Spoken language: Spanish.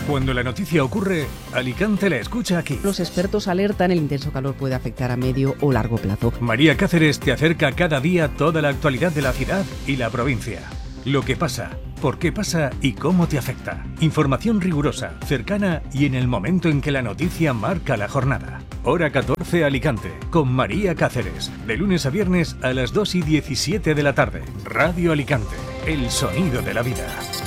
Cuando la noticia ocurre, Alicante la escucha aquí. Los expertos alertan, el intenso calor puede afectar a medio o largo plazo. María Cáceres te acerca cada día toda la actualidad de la ciudad y la provincia. Lo que pasa, por qué pasa y cómo te afecta. Información rigurosa, cercana y en el momento en que la noticia marca la jornada. Hora 14 Alicante, con María Cáceres. De lunes a viernes a las 2:17 de la tarde. Radio Alicante, el sonido de la vida.